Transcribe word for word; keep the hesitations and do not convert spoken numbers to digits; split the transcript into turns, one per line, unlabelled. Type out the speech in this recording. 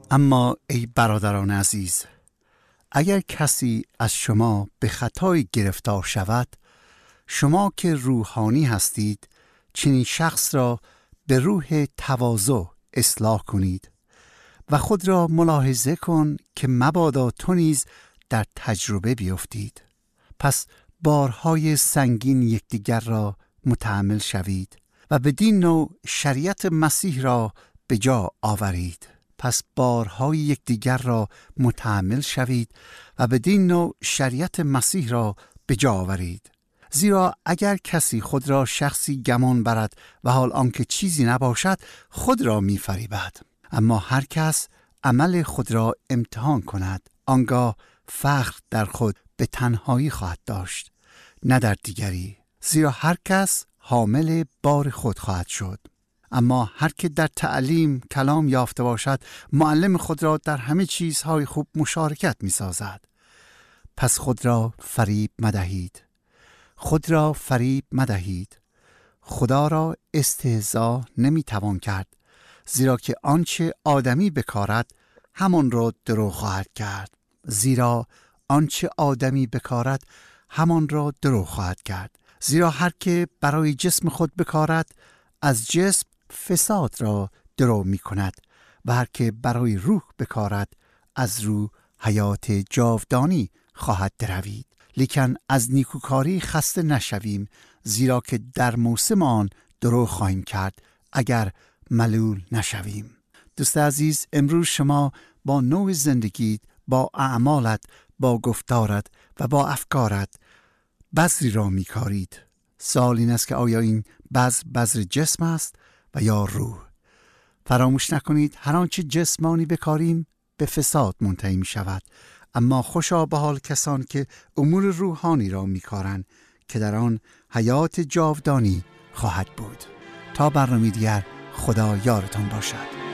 اما ای برادران عزیز، اگر کسی از شما به خطای گرفتار شود، شما که روحانی هستید چنین شخص را به روح تواضع اصلاح کنید و خود را ملاحظه کن که مبادا تو نیز در تجربه بیفتید. پس بارهای سنگین یکدیگر را متحمل شوید و بدین نوع شریعت مسیح را به جا آورید. پس بارهای یکدیگر را متحمل شوید و بدین نوع شریعت مسیح را به جا آورید. زیرا اگر کسی خود را شخصی گمان برد و حال آنکه چیزی نباشد، خود را می فریبد. اما هر کس عمل خود را امتحان کند، آنگاه فخر در خود به تنهایی خواهد داشت، نه در دیگری. زیرا هر کس حامل بار خود خواهد شد. اما هر که در تعلیم کلام یافته باشد، معلم خود را در همه چیزهای خوب مشارکت می سازد. پس خود را فریب مدهید. خود را فریب مدهید. خدا را استهزا نمی توان کرد، زیرا که آنچه آدمی بکارد همان را درو خواهد کرد. زیرا آنچه آدمی بکارد همان را درو خواهد کرد. زیرا هر که برای جسم خود بکارد از جسم فساد را درو می کند و هر که برای روح بکارد از روح حیات جاودانی خواهد دروید. لیکن از نیکوکاری خسته نشویم، زیرا که در موسم آن درو خواهیم کرد اگر ملول نشویم. دوست عزیز، امروز شما با نوع زندگیت، با اعمالت، با گفتارت و با افکارت بذری را می کارید. سوال این است که آیا این بذر بذر جسم است و یا روح؟ فراموش نکنید هر آنچه جسمانی بکاریم به فساد منتهی می شود، اما خوشا به حال کسان که امور روحانی را می کارند که در آن حیات جاودانی خواهد بود. تا برنامه دیگر، خدا یارتان باشد.